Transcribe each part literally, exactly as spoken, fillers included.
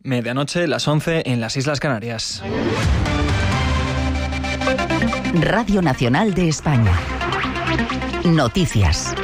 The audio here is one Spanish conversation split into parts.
Medianoche, las once en las Islas Canarias. Radio Nacional de España. Noticias.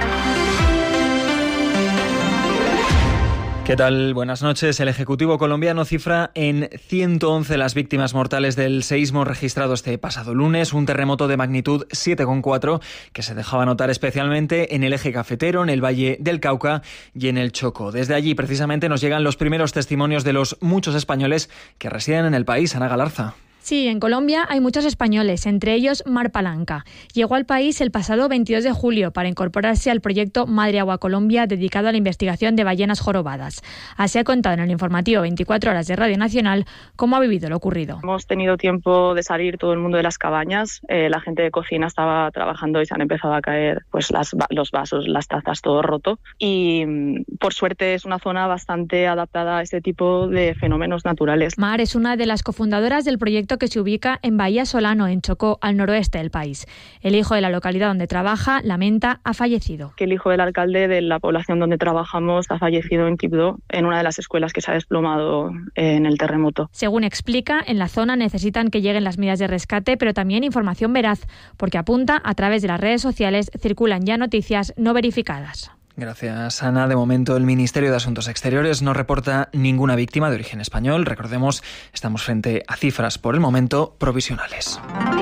¿Qué tal? Buenas noches. El Ejecutivo colombiano cifra en ciento once las víctimas mortales del seísmo registrado este pasado lunes, un terremoto de magnitud siete coma cuatro que se dejaba notar especialmente en el eje cafetero, en el Valle del Cauca y en el Chocó. Desde allí, precisamente, nos llegan los primeros testimonios de los muchos españoles que residen en el país. Ana Galarza. Sí, en Colombia hay muchos españoles, entre ellos Mar Palanca. Llegó al país el pasado veintidós de julio para incorporarse al proyecto Madre Agua Colombia, dedicado a la investigación de ballenas jorobadas. Así ha contado en el informativo veinticuatro horas de Radio Nacional cómo ha vivido lo ocurrido. Hemos tenido tiempo de salir todo el mundo de las cabañas. Eh, la gente de cocina estaba trabajando y se han empezado a caer pues las, los vasos, las tazas, todo roto. Y por suerte es una zona bastante adaptada a este tipo de fenómenos naturales. Mar es una de las cofundadoras del proyecto que se ubica en Bahía Solano, en Chocó, al noroeste del país. El hijo de la localidad donde trabaja, lamenta, ha fallecido. Que el hijo del alcalde de la población donde trabajamos ha fallecido en Quibdó, en una de las escuelas que se ha desplomado en el terremoto. Según explica, en la zona necesitan que lleguen las medidas de rescate, pero también información veraz, porque apunta, a través de las redes sociales circulan ya noticias no verificadas. Gracias, Ana. De momento, el Ministerio de Asuntos Exteriores no reporta ninguna víctima de origen español. Recordemos, estamos frente a cifras, por el momento, provisionales.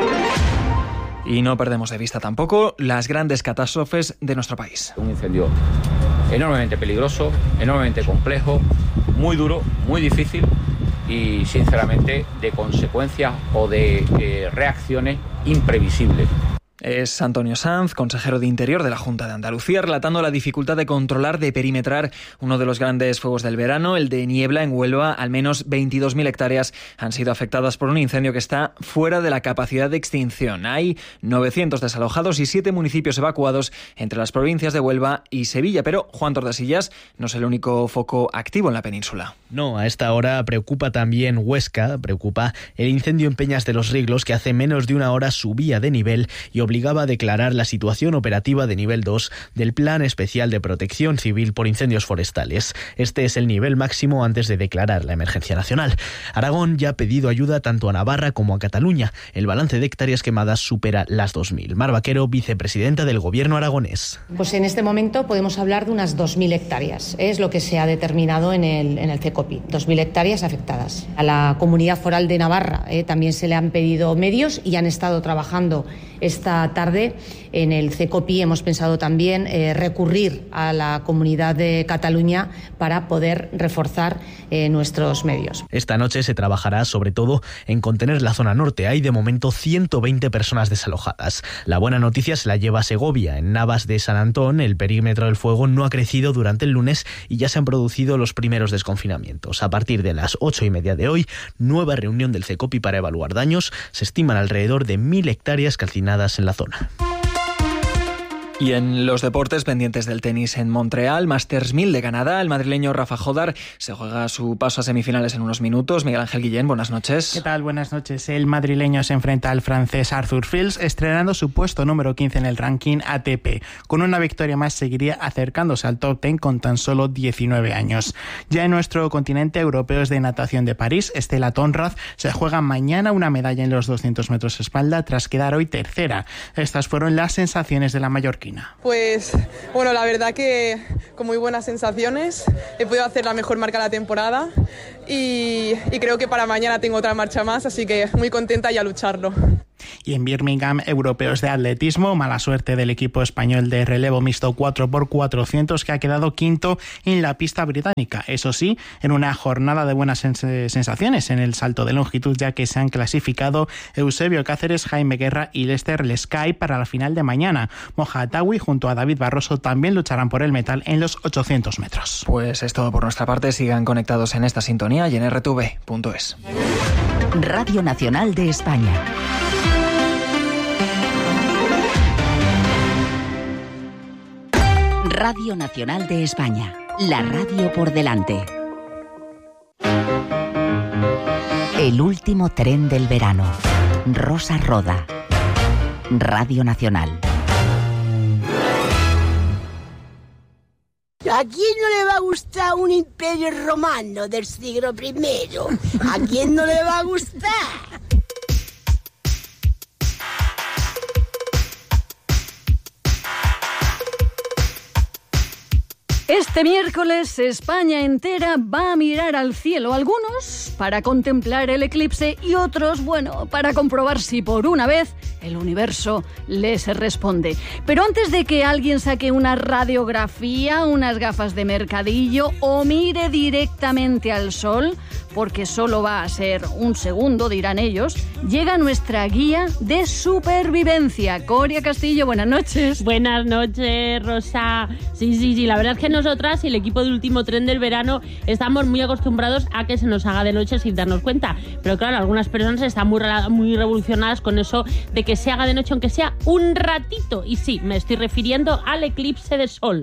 Y no perdemos de vista tampoco las grandes catástrofes de nuestro país. Un incendio enormemente peligroso, enormemente complejo, muy duro, muy difícil y, sinceramente, de consecuencias o de eh, reacciones imprevisibles. Es Antonio Sanz, consejero de Interior de la Junta de Andalucía, relatando la dificultad de controlar, de perimetrar uno de los grandes fuegos del verano, el de Niebla en Huelva. Al menos veintidós mil hectáreas han sido afectadas por un incendio que está fuera de la capacidad de extinción. Hay novecientos desalojados y siete municipios evacuados entre las provincias de Huelva y Sevilla. Pero Juan Tordesillas no es el único foco activo en la península. No, a esta hora preocupa también Huesca, preocupa el incendio en Peñas de los Riglos, que hace menos de una hora subía de nivel y obligaba a declarar la situación operativa de nivel dos del Plan Especial de Protección Civil por Incendios Forestales. Este es el nivel máximo antes de declarar la emergencia nacional. Aragón ya ha pedido ayuda tanto a Navarra como a Cataluña. El balance de hectáreas quemadas supera las dos mil. Mar Vaquero, vicepresidenta del Gobierno aragonés. Pues en este momento podemos hablar de unas dos mil hectáreas. Es lo que se ha determinado en el, en el CECOPI. dos mil hectáreas afectadas. A la Comunidad Foral de Navarra eh, también se le han pedido medios y han estado trabajando esta tarde en el CECOPI. Hemos pensado también eh, recurrir a la Comunidad de Cataluña para poder reforzar eh, nuestros medios. Esta noche se trabajará sobre todo en contener la zona norte. Hay de momento ciento veinte personas desalojadas. La buena noticia se la lleva Segovia. En Navas de San Antón el perímetro del fuego no ha crecido durante el lunes y ya se han producido los primeros desconfinamientos. A partir de las ocho y media de hoy, nueva reunión del CECOPI para evaluar daños. Se estiman alrededor de mil hectáreas calcinadas en la zona. Y en los deportes, pendientes del tenis en Montreal, Masters mil de Canadá, el madrileño Rafa Jodar se juega su paso a semifinales en unos minutos. Miguel Ángel Guillén, buenas noches. ¿Qué tal? Buenas noches. El madrileño se enfrenta al francés Arthur Fils, estrenando su puesto número quince en el ranking A T P. Con una victoria más seguiría acercándose al top diez con tan solo diecinueve años. Ya en nuestro continente, europeos de natación de París, Stella Tonraz se juega mañana una medalla en los doscientos metros espalda tras quedar hoy tercera. Estas fueron las sensaciones de la mallorquina. Pues bueno, la verdad que con muy buenas sensaciones, he podido hacer la mejor marca de la temporada y, y creo que para mañana tengo otra marcha más, así que muy contenta y a lucharlo. Y en Birmingham, europeos de atletismo, mala suerte del equipo español de relevo mixto cuatro por cuatrocientos que ha quedado quinto en la pista británica. Eso sí, en una jornada de buenas sens- sensaciones en el salto de longitud, ya que se han clasificado Eusebio Cáceres, Jaime Guerra y Lester Lescay para la final de mañana. Moja Atawi junto a David Barroso también lucharán por el metal en los ochocientos metros. Pues es todo por nuestra parte. Sigan conectados en esta sintonía y en erre te ve punto es. Radio Nacional de España. Radio Nacional de España, la radio por delante. El último tren del verano. Rosa Roda. Radio Nacional. Ya ¿A quién no le va a gustar un imperio romano del siglo primero? ¿A quién no le va a gustar? Este miércoles España entera va a mirar al cielo, algunos para contemplar el eclipse y otros, bueno, para comprobar si por una vez el universo les responde. Pero antes de que alguien saque una radiografía, unas gafas de mercadillo o mire directamente al sol, porque solo va a ser un segundo, dirán ellos, llega nuestra guía de supervivencia. Coria Castillo, buenas noches. Buenas noches, Rosa. Sí, sí, sí, la verdad es que nosotras y el equipo del último tren del verano estamos muy acostumbrados a que se nos haga de noche sin darnos cuenta. Pero claro, algunas personas están muy, muy revolucionadas con eso de que se haga de noche, aunque sea un ratito. Y sí, me estoy refiriendo al eclipse de sol.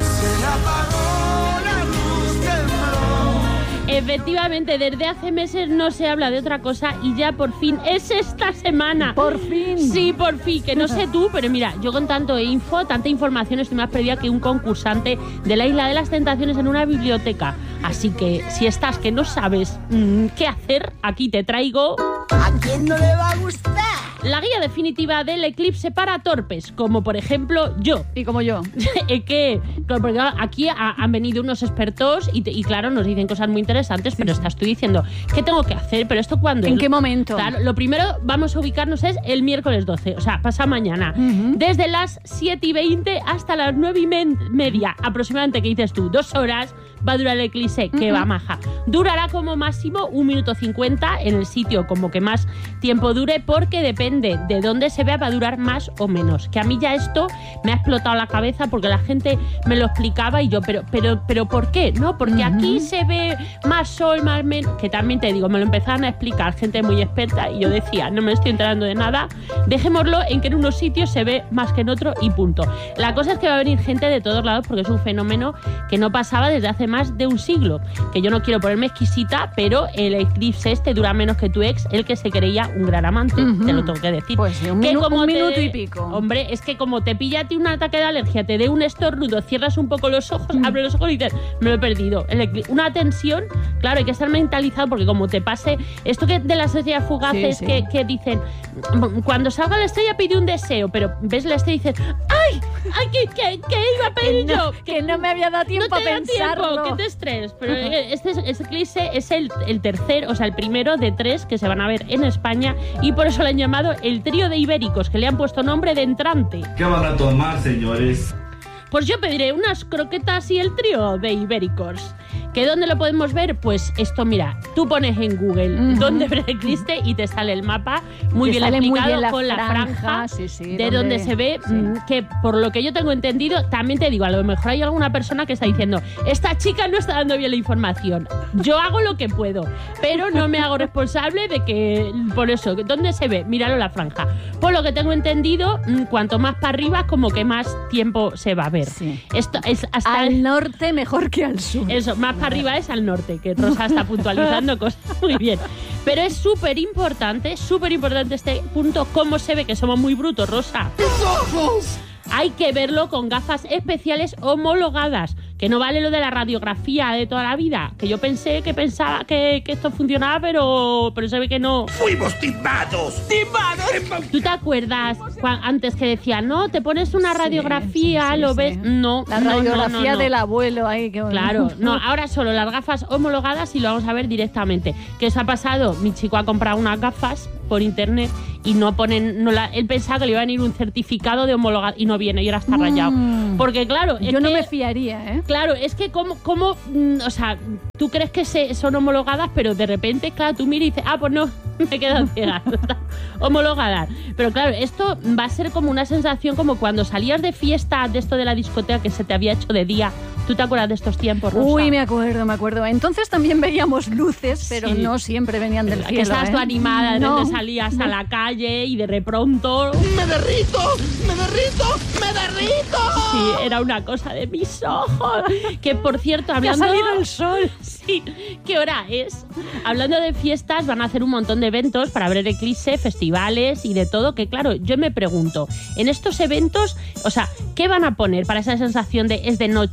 Efectivamente, desde hace meses no se habla de otra cosa y ya por fin es esta semana. ¿Por fin? Sí, por fin, que no sé tú, pero mira, yo con tanto info, tanta información estoy más perdida que un concursante de la Isla de las Tentaciones en una biblioteca. Así que si estás que no sabes mmm, qué hacer, aquí te traigo... ¿A quién no le va a gustar? La guía definitiva del eclipse para torpes, como por ejemplo yo. Y como yo. que porque aquí ha, han venido unos expertos y, te, y claro, nos dicen cosas muy interesantes, pero sí, estás tú diciendo, ¿qué tengo que hacer? ¿Pero esto cuándo? ¿En qué momento? Claro, lo primero vamos a ubicarnos es el miércoles doce, o sea, pasa mañana. Uh-huh. Desde las siete y veinte hasta las nueve y media, aproximadamente, ¿qué dices tú? Dos horas va a durar el eclipse, que uh-huh. va maja. Durará como máximo un minuto cincuenta en el sitio, como que más tiempo dure, porque depende de dónde se vea, va a durar más o menos. Que a mí ya esto me ha explotado la cabeza porque la gente me lo explicaba y yo, pero, pero, pero ¿por qué? No, porque uh-huh. aquí se ve más sol, más menos. Que también te digo, me lo empezaron a explicar gente muy experta y yo decía, no me estoy enterando de nada, dejémoslo en que en unos sitios se ve más que en otro y punto. La cosa es que va a venir gente de todos lados porque es un fenómeno que no pasaba desde hace más de un siglo. Que yo no quiero ponerme exquisita, pero el eclipse este dura menos que tu ex, el que se creía un gran amante. Uh-huh. Te lo tengo que decir. Pues sí, un, que minu- como un te, minuto y pico. Hombre, es que como te pilla a ti un ataque de alergia, te dé un estornudo, cierras un poco los ojos, mm. abres los ojos y dices, me lo he perdido. El eclipse, una tensión, claro, hay que estar mentalizado porque como te pase esto que de las estrellas fugaces sí, sí. Que, que dicen, cuando salga la estrella pide un deseo, pero ves la estrella y dices, ¡ay! ¡Ay, que, que, que iba a pedir que no, yo! Que no me había dado tiempo no te a pensarlo. Tiempo, que te estreses. Pero este, este eclipse es el, el tercer, o sea, el primero de tres que se van a ver en España y por eso lo han llamado el trío de ibéricos, que le han puesto nombre de entrante. ¿Qué van a tomar, señores? Pues yo pediré unas croquetas y el trío de ibéricos. ¿Que dónde lo podemos ver? Pues esto, mira, tú pones en Google uh-huh. dónde ver el eclipse y te sale el mapa muy te bien explicado muy bien la con franja, la franja sí, sí, de donde, donde se ve, sí. que por lo que yo tengo entendido, también te digo, a lo mejor hay alguna persona que está diciendo, esta chica no está dando bien la información. Yo hago lo que puedo, pero no me hago responsable de que, por eso, ¿dónde se ve? Míralo la franja. Por lo que tengo entendido, cuanto más para arriba, como que más tiempo se va a ver. Sí. Esto es hasta al el... norte mejor que al sur. Eso, más para arriba es al norte, que Rosa está puntualizando cosas muy bien. Pero es súper importante, súper importante este punto, cómo se ve que somos muy brutos, Rosa. ¡Tus ojos! Hay que verlo con gafas especiales homologadas, que no vale lo de la radiografía de toda la vida, que yo pensé que pensaba que, que esto funcionaba, pero, pero se ve que no. ¡Fuimos timados! ¡Timados! ¿Tú te acuerdas cuando, antes que decían, no, te pones una radiografía, sí, sí, sí, lo ves? Sí. No, la no, radiografía no, no, no. del abuelo ahí. Que claro, no, ahora solo las gafas homologadas y lo vamos a ver directamente. ¿Qué os ha pasado? Mi chico ha comprado unas gafas por internet y no ponen, no la, él pensaba que le iba a venir un certificado de homologado y no viene y ahora está rayado. Mm. Porque claro, es yo no que, me fiaría, ¿eh? Claro, es que como, como mm, o sea, tú crees que se, son homologadas, pero de repente, claro, tú miras y dices, ah, pues no, me he quedado ciega. Homologadas. Pero claro, esto va a ser como una sensación como cuando salías de fiesta de esto de la discoteca que se te había hecho de día. ¿Tú te acuerdas de estos tiempos, Rosa? Uy, me acuerdo, me acuerdo. Entonces también veíamos luces, pero sí. no siempre venían del cielo. Que estabas ¿eh? tú animada, no, de salías no. a la calle y de repronto... ¡Me derrito! ¡Me derrito! ¡Me derrito! Sí, era una cosa de mis ojos. Que, por cierto, hablando... ¡Que ha salido el sol! Sí, ¿qué hora es? Hablando de fiestas, van a hacer un montón de eventos para ver el eclipse, festivales y de todo, que claro, yo me pregunto, en estos eventos, o sea, ¿qué van a poner para esa sensación de es de noche, es de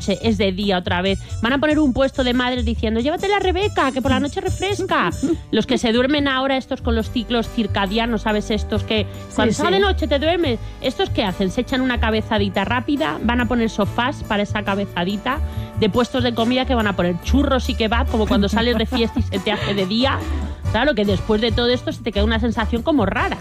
de día otra vez. Van a poner un puesto de madres diciendo, llévatela a Rebeca, que por la noche refresca. Los que se duermen ahora, estos con los ciclos circadianos, ¿sabes? Estos que cuando sí, sí. de noche te duermes, ¿estos qué hacen? Se echan una cabezadita rápida, van a poner sofás para esa cabezadita, de puestos de comida que van a poner churros y kebab, como cuando sales de fiesta y se te hace de día. Claro que después de todo esto se te queda una sensación como rara.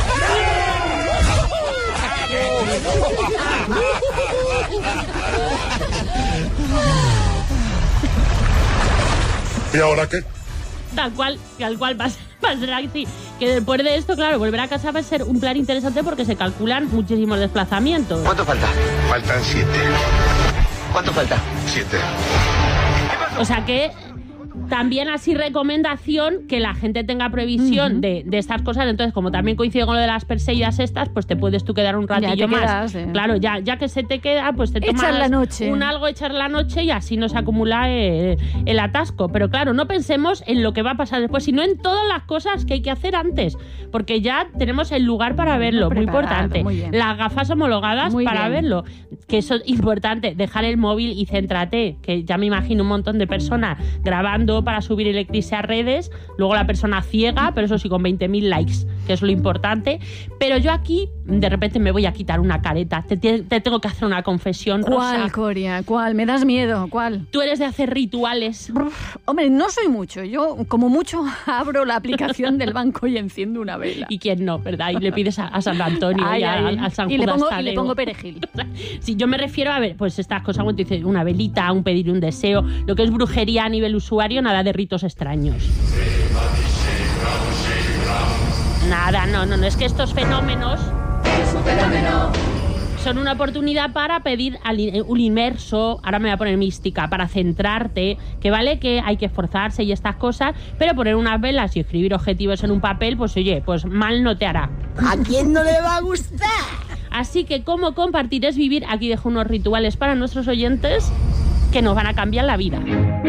¿Y ahora qué? Tal cual, tal cual va a ser, va a ser así. Que después de esto, claro, volver a casa va a ser un plan interesante porque se calculan muchísimos desplazamientos. ¿Cuánto falta? Faltan siete. ¿Cuánto falta? Siete. O sea que también así recomendación que la gente tenga previsión uh-huh. de, de estas cosas. Entonces, como también coincide con lo de las Perseidas estas, pues te puedes tú quedar un ratillo más. Quedas, eh. Claro, ya, ya que se te queda, pues te tomas echar la noche. un algo, echar la noche y así no se acumula el, el atasco. Pero claro, no pensemos en lo que va a pasar después, sino en todas las cosas que hay que hacer antes, porque ya tenemos el lugar para verlo, muy, muy importante. Muy las gafas homologadas muy para bien. verlo, que eso es importante. Dejar el móvil y céntrate, que ya me imagino un montón de personas grabando para subir el eclipse a redes, luego la persona ciega, pero eso sí, con veinte mil likes, que es lo importante. Pero yo aquí, de repente me voy a quitar una careta. Te, te, te tengo que hacer una confesión, ¿Cuál, Rosa? Coria? ¿Cuál? Me das miedo. ¿Cuál? Tú eres de hacer rituales. Uf, hombre, no soy mucho. Yo, como mucho, abro la aplicación del banco y enciendo una vela. ¿Y quién no, verdad? Y le pides a, a San Antonio ay, y a, ay, a San y Judas le pongo, Tadeo. Y le pongo perejil. Sí, yo me refiero a ver, pues estas cosas, cuando dices una velita, un pedir un deseo, lo que es brujería a nivel usuario, nada de ritos extraños. Nada, no, no, no, es que estos fenómenos es un fenómeno. Son una oportunidad para pedir un inmerso, ahora me voy a poner mística, para centrarte, que vale que hay que esforzarse y estas cosas, pero poner unas velas y escribir objetivos en un papel, pues oye, pues mal no te hará. ¿A quién no le va a gustar? Así que cómo compartir es vivir, aquí dejo unos rituales para nuestros oyentes que nos van a cambiar la vida.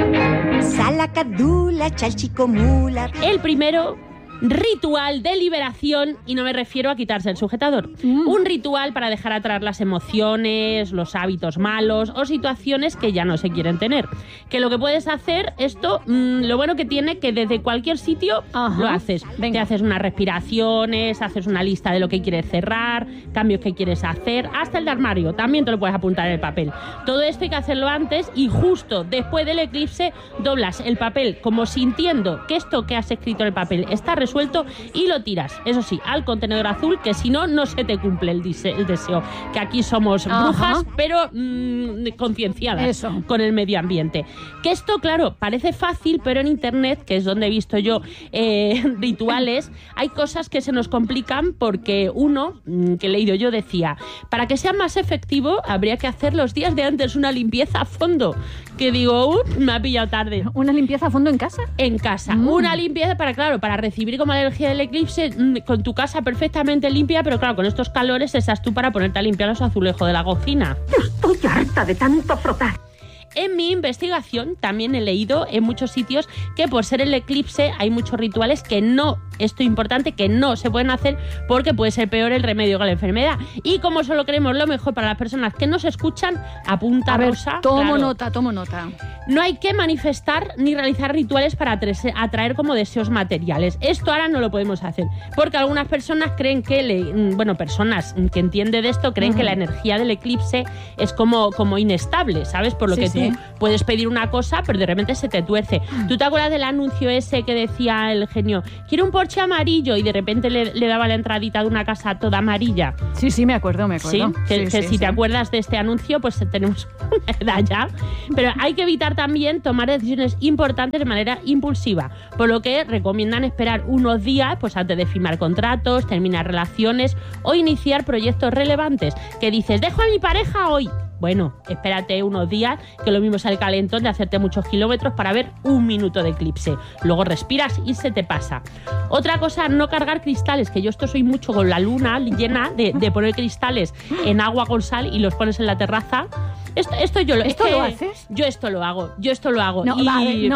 Salacadula, chalchicomula. El primero, ritual de liberación, y no me refiero a quitarse el sujetador. Mm. Un ritual para dejar atrás las emociones, los hábitos malos o situaciones que ya no se quieren tener. Que lo que puedes hacer, esto, mmm, lo bueno que tiene, que desde cualquier sitio Ajá. lo haces. Venga. Te haces unas respiraciones, haces una lista de lo que quieres cerrar, cambios que quieres hacer, hasta el de armario, también te lo puedes apuntar en el papel. Todo esto hay que hacerlo antes y justo después del eclipse doblas el papel como sintiendo que esto que has escrito en el papel está resuelto y lo tiras, eso sí, al contenedor azul, que si no, no se te cumple el, dise- el deseo. Que aquí somos Ajá. brujas, pero mmm, concienciadas eso. Con el medio ambiente. Que esto, claro, parece fácil, pero en internet, que es donde he visto yo eh, rituales, hay cosas que se nos complican porque uno, que he leído yo, decía, para que sea más efectivo, habría que hacer los días de antes una limpieza a fondo. Que digo, uh, me ha pillado tarde. ¿Una limpieza a fondo en casa? En casa. Mm. Una limpieza para, claro, para recibir como la energía del eclipse, con tu casa perfectamente limpia, pero claro, con estos calores estás tú para ponerte a limpiar los azulejos de la cocina. Estoy harta de tanto frotar. En mi investigación también he leído en muchos sitios que por ser el eclipse hay muchos rituales que no, esto es importante, que no se pueden hacer porque puede ser peor el remedio que la enfermedad. Y como solo queremos lo mejor para las personas que nos escuchan, apunta a ver, Rosa. Tomo claro, nota, tomo nota. No hay que manifestar ni realizar rituales para atraer como deseos materiales. Esto ahora no lo podemos hacer porque algunas personas creen que, le, bueno, personas que entienden de esto creen uh-huh. que la energía del eclipse es como, como inestable, ¿sabes? Por lo sí, que sí. tú puedes pedir una cosa, pero de repente se te tuerce. ¿Tú te acuerdas del anuncio ese que decía el genio, quiero un Porsche amarillo, y de repente le, le daba la entradita de una casa toda amarilla? Sí, sí, me acuerdo, me acuerdo. Sí, que, sí, que sí, si sí. te acuerdas de este anuncio, pues tenemos una edad ya. Pero hay que evitar también tomar decisiones importantes de manera impulsiva, por lo que recomiendan esperar unos días pues antes de firmar contratos, terminar relaciones o iniciar proyectos relevantes. Que dices, dejo a mi pareja hoy. Bueno, espérate unos días, que lo mismo es el calentón de hacerte muchos kilómetros para ver un minuto de eclipse. Luego respiras y se te pasa. Otra cosa, no cargar cristales, que yo esto soy mucho con la luna llena de, de poner cristales en agua con sal y los pones en la terraza. Esto, esto yo lo, ¿Esto es que lo haces? Yo esto lo hago, yo esto lo hago. No, y... vale, no, no.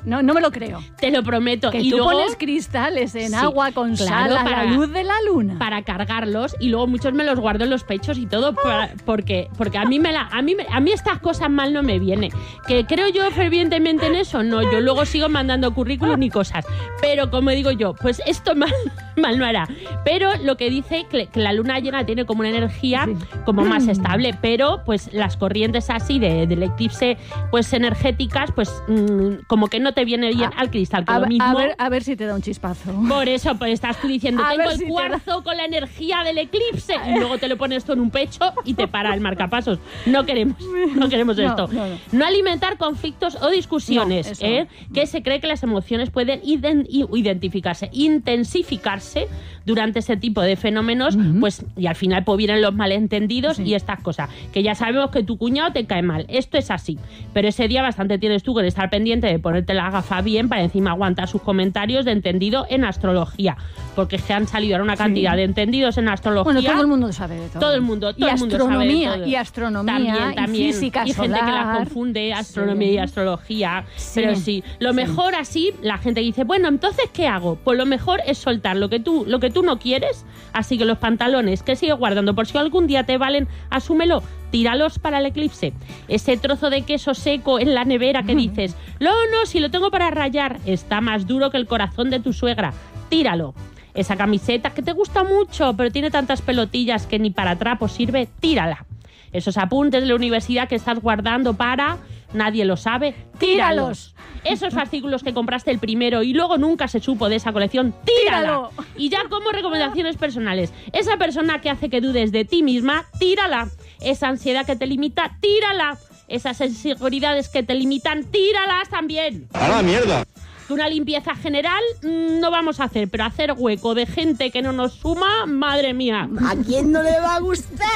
No, no me lo creo. Te lo prometo. Que y tú luego pones cristales en sí, agua con claro, sal a para, la luz de la luna. Para cargarlos y luego muchos me los guardo en los pechos y todo para, porque porque a mí me la a mí me, a mí estas cosas mal no me viene. Que creo yo fervientemente en eso, no, yo luego sigo mandando currículum y cosas, pero como digo yo, pues esto mal mal no hará. Pero lo que dice que, que la luna llena tiene como una energía sí. como más estable, pero pues las corrientes así de, del eclipse pues energéticas pues mmm, como que no te viene bien a, al cristal, que a, lo mismo. A ver, a ver si te da un chispazo. Por eso pues estás tú diciendo, a tengo el si cuarzo con la energía del eclipse y luego te lo pones tú en un pecho y te para el marcapasos. No queremos, no queremos no, esto. No, no. no alimentar conflictos o discusiones, no, ¿eh? Que se cree que las emociones pueden identificarse, intensificarse durante ese tipo de fenómenos, uh-huh. pues y al final pues vienen los malentendidos sí. y estas cosas, que ya sabemos que tu cuñado te cae mal, esto es así, pero ese día bastante tienes tú que estar pendiente de ponerte la gafa bien para encima aguantar sus comentarios de entendido en astrología, porque es que han salido ahora una cantidad sí. de entendidos en astrología. Bueno, todo el mundo sabe de todo. Todo el mundo, todo y el mundo astronomía, sabe de todo. Y astronomía, también, también. y física y solar. gente que la confunde, astronomía sí. y astrología, sí. pero sí, lo sí. mejor así, la gente dice, bueno, entonces ¿qué hago? Pues lo mejor es soltar lo que tú, lo que tú no quieres, así que los pantalones que sigues guardando por si algún día te valen, asúmelo, tíralos para el eclipse. Ese trozo de queso seco en la nevera que dices, no, no, si lo tengo para rayar, está más duro que el corazón de tu suegra, tíralo. Esa camiseta que te gusta mucho, pero tiene tantas pelotillas que ni para trapo sirve, tírala. Esos apuntes de la universidad que estás guardando para... nadie lo sabe, tíralos. Esos fascículos que compraste el primero y luego nunca se supo de esa colección, tírala. Tíralo. Y ya como recomendaciones personales, esa persona que hace que dudes de ti misma, tírala. Esa ansiedad que te limita, tírala. Esas inseguridades que te limitan, tíralas también. ¡A la mierda! Una limpieza general mmm, no vamos a hacer, pero hacer hueco de gente que no nos suma, madre mía. ¿A quién no le va a gustar?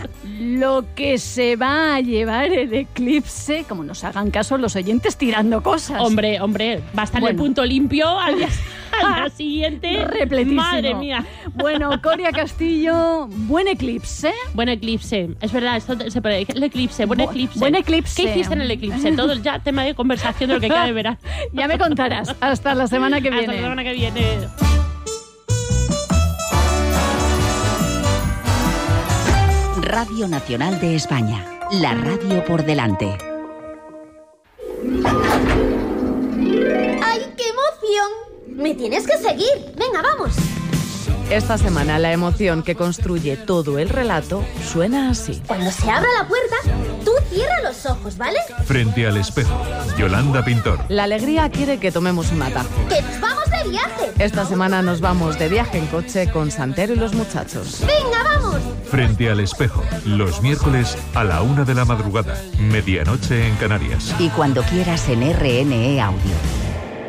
Lo que se va a llevar el eclipse, como nos hagan caso los oyentes tirando cosas. Hombre, hombre, va a estar bueno. el punto limpio al día, al día siguiente. Repletísimo. Madre mía. Bueno, Coria Castillo, buen eclipse. Buen eclipse, es verdad, esto se puede, el eclipse, buen eclipse. Buen eclipse. ¿Qué hiciste en el eclipse? Todo ya tema de conversación de lo que queda de verano. Ya me contarás. Hasta la semana que viene. Hasta la semana que viene. Radio Nacional de España. La radio por delante. ¡Ay, qué emoción! Me tienes que seguir. Venga, vamos. Esta semana la emoción que construye todo el relato suena así. Cuando se abra la puerta, tú cierra los ojos, ¿vale? Frente al espejo, Yolanda Pintor. La alegría quiere que tomemos un atajo. ¡Que nos vamos de viaje! Esta semana nos vamos de viaje en coche con Santero y los muchachos. ¡Venga, vamos! Frente al espejo, los miércoles a la una de la madrugada, medianoche en Canarias. Y cuando quieras en R N E Audio.